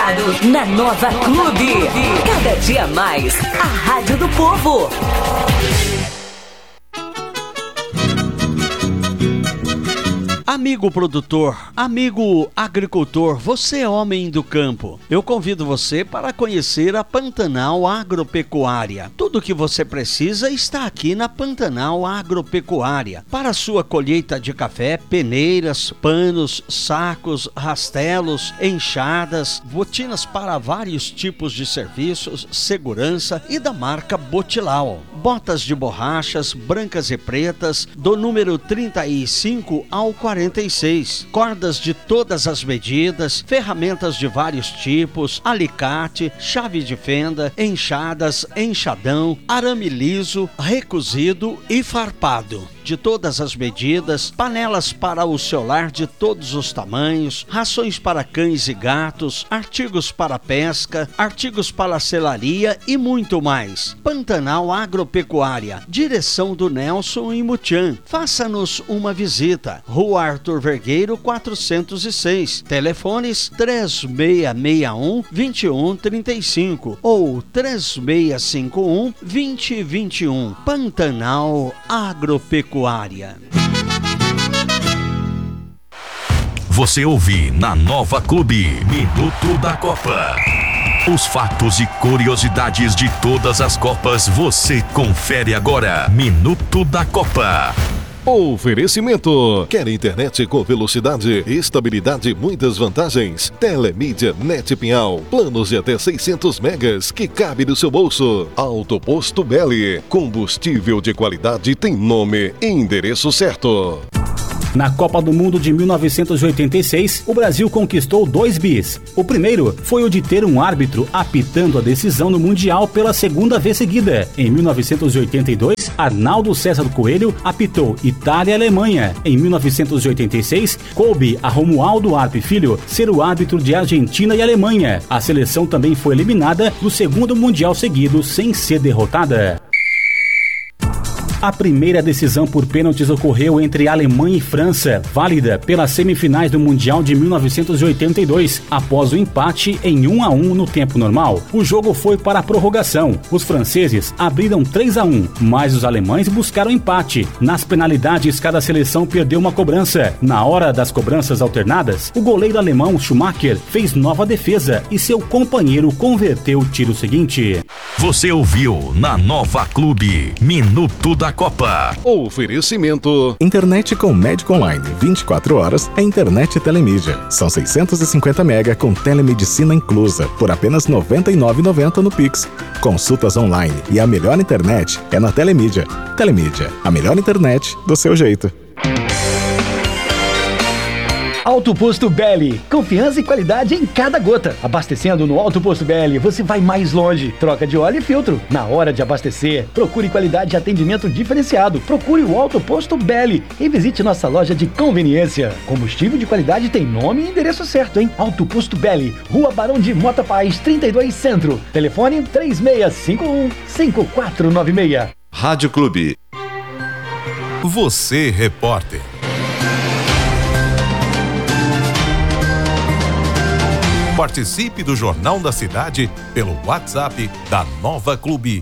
ligado na Nova Clube. Cada dia mais, a Rádio do Povo. Amigo produtor, amigo agricultor, você é homem do campo. Eu convido você para conhecer a Pantanal Agropecuária. Tudo o que você precisa está aqui na Pantanal Agropecuária. Para sua colheita de café, peneiras, panos, sacos, rastelos, enxadas, botinas para vários tipos de serviços, segurança e da marca Botilau. Botas de borrachas, brancas e pretas, do número 35 ao 46, cordas de todas as medidas, ferramentas de vários tipos, alicate, chave de fenda, enxadas, enxadão, arame liso, recozido e farpado. De todas as medidas, panelas para o seu lar de todos os tamanhos, rações para cães e gatos, artigos para pesca, artigos para selaria e muito mais. Pantanal Agropecuária, direção do Nelson e Mutian. Faça-nos uma visita. Rua Arthur Vergueiro 406, telefones 3661-2135 ou 3651-2021. Pantanal Agropecuária. Você ouve na Nova Clube, Minuto da Copa. Os fatos e curiosidades de todas as Copas você confere agora. Minuto da Copa. Oferecimento. Quer internet com velocidade, estabilidade e muitas vantagens? Telemídia Net Pinhal. Planos de até 600 megas que cabe no seu bolso. Autoposto Belli. Combustível de qualidade tem nome e endereço certo. Na Copa do Mundo de 1986, o Brasil conquistou 2 bis. O primeiro foi o de ter um árbitro apitando a decisão no Mundial pela segunda vez seguida. Em 1982, Arnaldo César Coelho apitou Itália e Alemanha. Em 1986, coube a Romualdo Arpe Filho ser o árbitro de Argentina e Alemanha. A seleção também foi eliminada do segundo Mundial seguido sem ser derrotada. A primeira decisão por pênaltis ocorreu entre Alemanha e França, válida pelas semifinais do Mundial de 1982, após o empate em 1-1 no tempo normal. O jogo foi para a prorrogação. Os franceses abriram 3-1, mas os alemães buscaram empate. Nas penalidades, cada seleção perdeu uma cobrança. Na hora das cobranças alternadas, o goleiro alemão Schumacher fez nova defesa e seu companheiro converteu o tiro seguinte. Você ouviu na Nova Clube, Minuto da Copa. Oferecimento. Internet com médico online 24 horas é internet Telemídia. São 650 mega com telemedicina inclusa por apenas R$ 99,90 no Pix. Consultas online e a melhor internet é na Telemídia. Telemídia, a melhor internet do seu jeito. Alto Posto Belli, confiança e qualidade em cada gota. Abastecendo no Alto Posto Belli, você vai mais longe. Troca de óleo e filtro. Na hora de abastecer, procure qualidade e atendimento diferenciado. Procure o Alto Posto Belli e visite nossa loja de conveniência. Combustível de qualidade tem nome e endereço certo, hein? Alto Posto Belli, Rua Barão de Mota Paz, 32 Centro. Telefone 3651-5496. Rádio Clube. Você, repórter. Participe do Jornal da Cidade pelo WhatsApp da Nova Clube.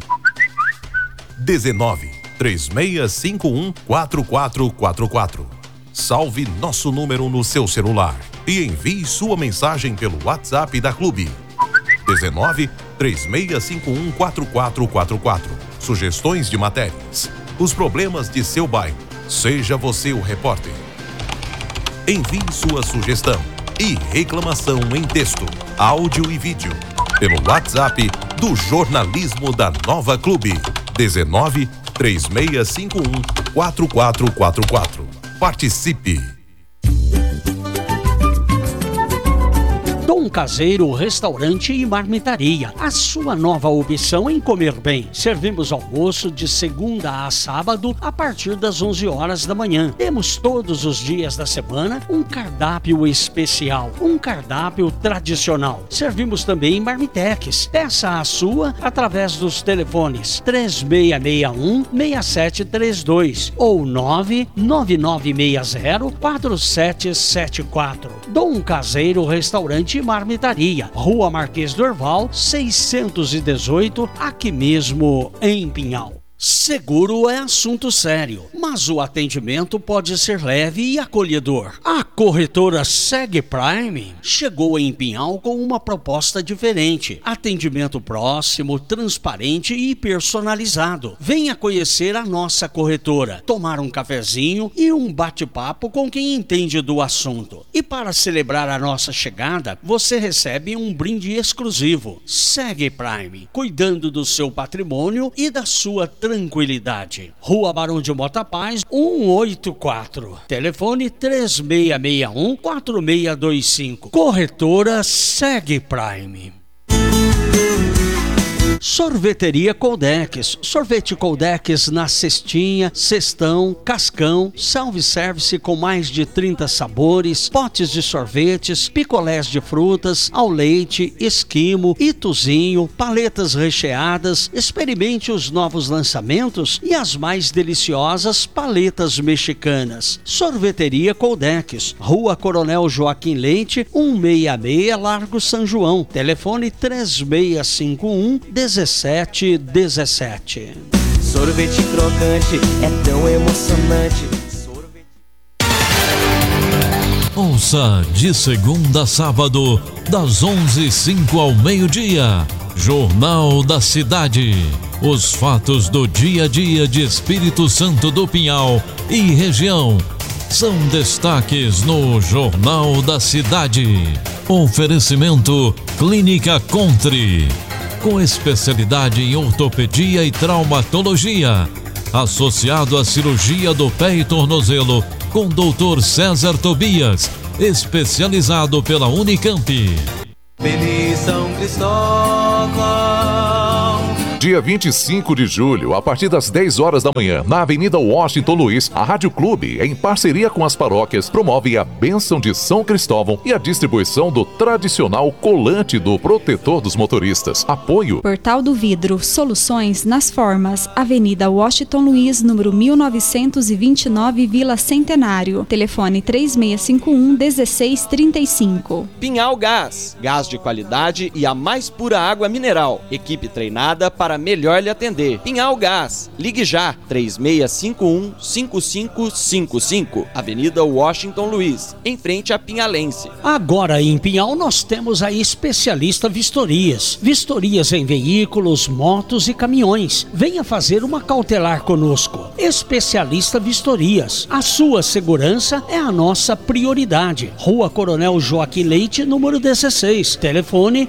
19 3651 4444. Salve nosso número no seu celular e envie sua mensagem pelo WhatsApp da Clube. 19 3651 4444. Sugestões de matérias. Os problemas de seu bairro. Seja você o repórter. Envie sua sugestão e reclamação em texto, áudio e vídeo pelo WhatsApp do jornalismo da Nova Clube. 19 3651 4444. Participe! Dom Caseiro Restaurante e Marmitaria, a sua nova opção em comer bem. Servimos almoço de segunda a sábado a partir das 11 horas da manhã. Temos todos os dias da semana um cardápio especial, um cardápio tradicional. Servimos também marmitex. Peça a sua através dos telefones 3661-6732 ou 99960-4774. Dom Caseiro Restaurante Restaurante e Marmitaria, Rua Marquês do Herval, 618, aqui mesmo em Pinhal. Seguro é assunto sério, mas o atendimento pode ser leve e acolhedor. A corretora Seg Prime chegou em Pinhal com uma proposta diferente. Atendimento próximo, transparente e personalizado. Venha conhecer a nossa corretora, tomar um cafezinho e um bate-papo com quem entende do assunto. E para celebrar a nossa chegada, você recebe um brinde exclusivo. Seg Prime, cuidando do seu patrimônio e da sua tranquilidade. Rua Barão de Mota Paz, 184. Telefone 3661-4625. Corretora Seg Prime. Sorveteria Coldex. Sorvete Coldex na cestinha, cestão, cascão, self-service com mais de 30 sabores, potes de sorvetes, picolés de frutas, ao leite, esquimo, ituzinho, paletas recheadas. Experimente os novos lançamentos e as mais deliciosas paletas mexicanas. Sorveteria Coldex, Rua Coronel Joaquim Leite, 166, Largo São João. Telefone 3651-1717. Sorvete crocante é tão emocionante. Ouça de segunda a sábado, das 11h05 ao meio-dia, Jornal da Cidade. Os fatos do dia a dia de Espírito Santo do Pinhal e região são destaques no Jornal da Cidade. Oferecimento Clínica Contre, com especialidade em ortopedia e traumatologia, associado à cirurgia do pé e tornozelo, com Dr. César Tobias, especializado pela Unicamp. Feliz São Cristóvão. Dia 25 de julho, a partir das 10 horas da manhã, na Avenida Washington Luiz, a Rádio Clube, em parceria com as paróquias, promove a bênção de São Cristóvão e a distribuição do tradicional colante do protetor dos motoristas. Apoio Portal do Vidro, soluções nas formas, Avenida Washington Luiz, número 1929, Vila Centenário. Telefone 3651-1635. Pinhal Gás, gás de qualidade e a mais pura água mineral. Equipe treinada para melhor lhe atender. Pinhal Gás, ligue já, 3651-5555, Avenida Washington Luiz, em frente a Pinhalense. Agora em Pinhal nós temos a Especialista Vistorias. Vistorias em veículos, motos e caminhões. Venha fazer uma cautelar conosco. Especialista Vistorias. A sua segurança é a nossa prioridade. Rua Coronel Joaquim Leite, número 16. Telefone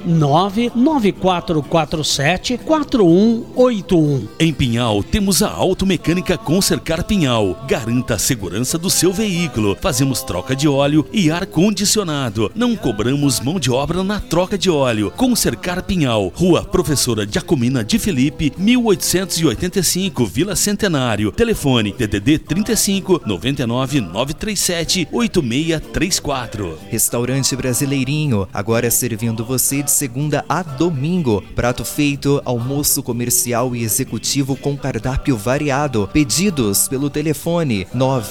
99447-4181. Em Pinhal, temos a Automecânica Consercar Pinhal. Garanta a segurança do seu veículo. Fazemos troca de óleo e ar-condicionado. Não cobramos mão de obra na troca de óleo. Consercar Pinhal, Rua Professora Giacomina de Felipe, 1885, Vila Centenário. Telefone DDD 35 99 937 8634. Restaurante Brasileirinho, agora servindo você de segunda a domingo. Prato feito, almoço comercial e executivo com cardápio variado. Pedidos pelo telefone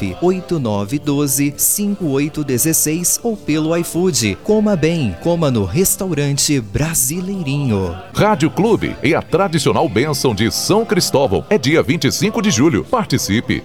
98912-5816 ou pelo iFood. Coma bem, coma no Restaurante Brasileirinho. Rádio Clube e a tradicional bênção de São Cristóvão. É dia 25 de julho. Participe!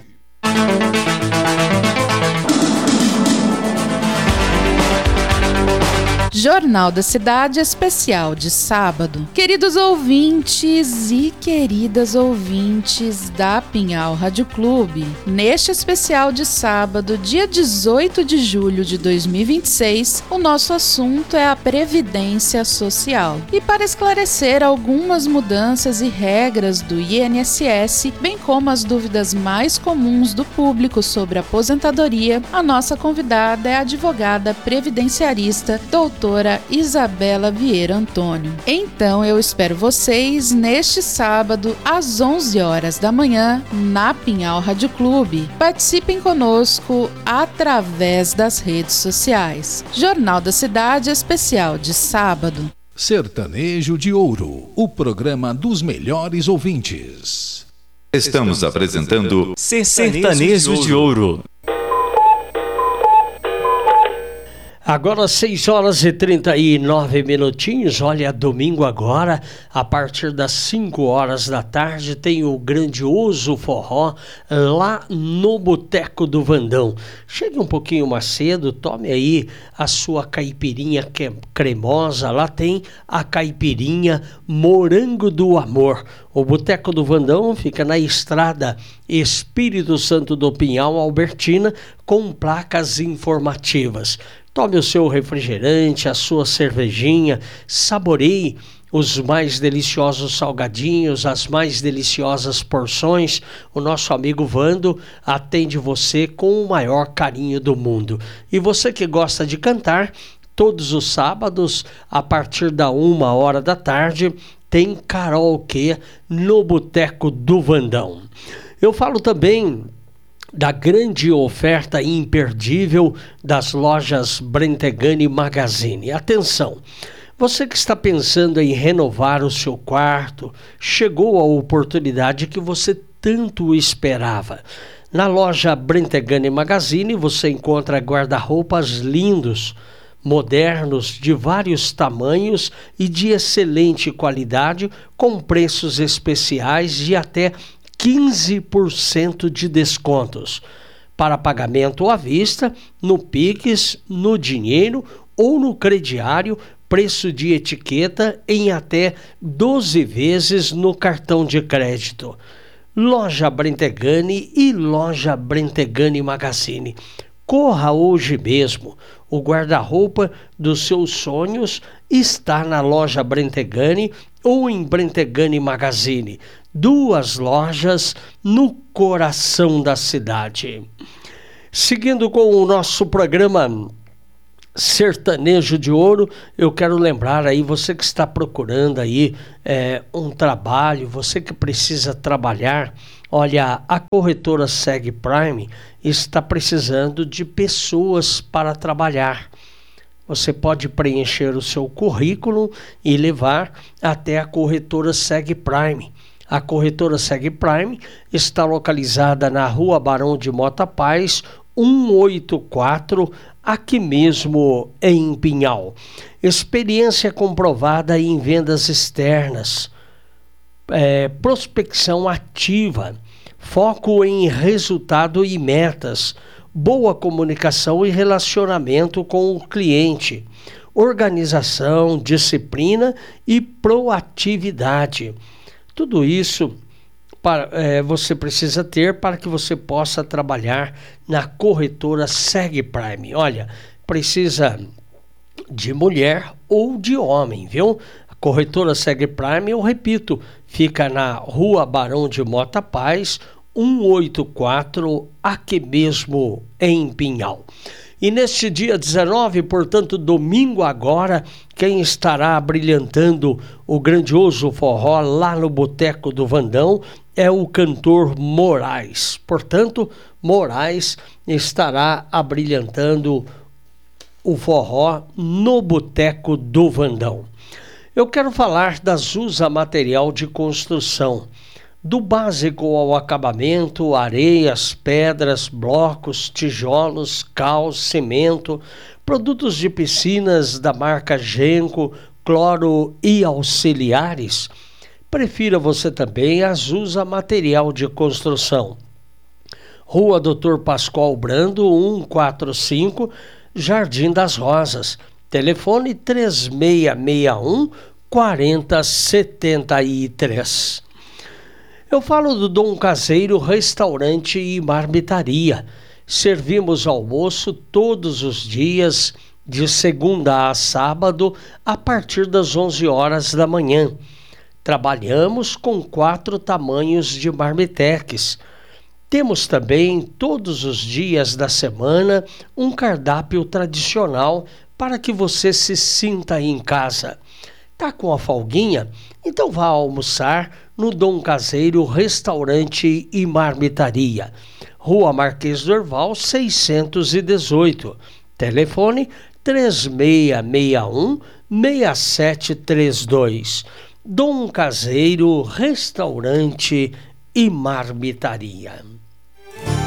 Jornal da Cidade especial de sábado. Queridos ouvintes e queridas ouvintes da Pinhal Rádio Clube, neste especial de sábado, dia 18 de julho de 2026, o nosso assunto é a Previdência Social. E para esclarecer algumas mudanças e regras do INSS, bem como as dúvidas mais comuns do público sobre aposentadoria, a nossa convidada é a advogada previdenciarista, doutora Isabela Vieira Antônio. Então eu espero vocês neste sábado às 11 horas da manhã na Pinhal Rádio Clube. Participem conosco através das redes sociais. Jornal da Cidade especial de sábado. Sertanejo de Ouro, o programa dos melhores ouvintes. Estamos apresentando Sertanejo de Ouro. Agora 6 horas e 39 minutinhos, olha, domingo agora, a partir das 5 horas da tarde, tem o grandioso forró lá no Boteco do Vandão. Chegue um pouquinho mais cedo, tome aí a sua caipirinha cremosa, lá tem a caipirinha Morango do Amor. O Boteco do Vandão fica na estrada Espírito Santo do Pinhal, Albertina, com placas informativas. Tome o seu refrigerante, a sua cervejinha, saboreie os mais deliciosos salgadinhos, as mais deliciosas porções. O nosso amigo Vando atende você com o maior carinho do mundo. E você que gosta de cantar, todos os sábados, a partir da 1h da tarde, tem karaokê no Boteco do Vandão. Eu falo também da grande oferta imperdível das lojas Brentegani Magazine. Atenção, você que está pensando em renovar o seu quarto, chegou a oportunidade que você tanto esperava. Na loja Brentegani Magazine você encontra guarda-roupas lindos, modernos, de vários tamanhos e de excelente qualidade, com preços especiais de até 15% de descontos. Para pagamento à vista, no Pix, no dinheiro ou no crediário, preço de etiqueta em até 12 vezes no cartão de crédito. Loja Brentegani e Loja Brentegani Magazine. Corra hoje mesmo. O guarda-roupa dos seus sonhos está na loja Brentegani ou em Brentegani Magazine. 2 lojas no coração da cidade. Seguindo com o nosso programa Sertanejo de Ouro, eu quero lembrar aí, você que está procurando aí um trabalho, você que precisa trabalhar, olha, a corretora Seg Prime está precisando de pessoas para trabalhar. Você pode preencher o seu currículo e levar até a corretora Seg Prime. A corretora Seg Prime está localizada na Rua Barão de Mota Paz, 184, aqui mesmo em Pinhal. Experiência comprovada em vendas externas, prospecção ativa, foco em resultado e metas, boa comunicação e relacionamento com o cliente, organização, disciplina e proatividade. Tudo isso você precisa ter para que você possa trabalhar na corretora Seg Prime. Olha, precisa de mulher ou de homem, viu? A corretora Seg Prime, eu repito, fica na Rua Barão de Mota Paz, 184, aqui mesmo em Pinhal. E neste dia 19, portanto, domingo agora, quem estará brilhantando o grandioso forró lá no Boteco do Vandão é o cantor Moraes. Portanto, Moraes estará abrilhantando o forró no Boteco do Vandão. Eu quero falar da Zusa Material de Construção. Do básico ao acabamento, areias, pedras, blocos, tijolos, cal, cimento, produtos de piscinas da marca Genco, Cloro e auxiliares. Prefira você também a Zusa Material de Construção. Rua Dr. Pascoal Brando, 145, Jardim das Rosas. Telefone 3661 4073. Eu falo do Dom Caseiro Restaurante e Marmitaria. Servimos almoço todos os dias, de segunda a sábado, a partir das 11 horas da manhã. Trabalhamos com 4 tamanhos de marmitex. Temos também, todos os dias da semana, um cardápio tradicional para que você se sinta em casa. Tá com a folguinha? Então vá almoçar no Dom Caseiro Restaurante e Marmitaria. Rua Marquês do Herval, 618. Telefone 3661-6732. Dom Caseiro Restaurante e Marmitaria.